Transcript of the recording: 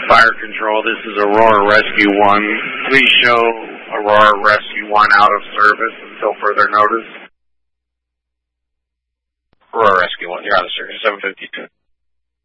Fire Control, this is Aurora Rescue 1. Please show Aurora Rescue 1 out of service until further notice. Aurora Rescue 1, you're out of service, 752.